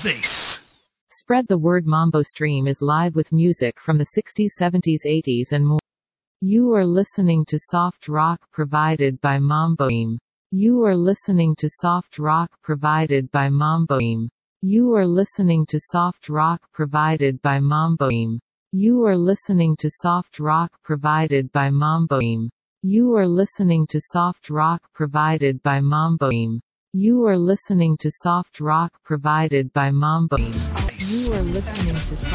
This. Spread the word. Mambo Stream is live with music from the 60s, 70s, 80s and more. You are listening to soft rock provided by Mambo Stream. You are listening to soft rock provided by Mambo Stream. You are listening to soft rock provided by Mambo Stream. You are listening to soft rock provided by Mambo Stream. You are listening to soft rock provided by Mambo Stream. You are listening to soft rock provided by Mambo Stream. You are listening to soft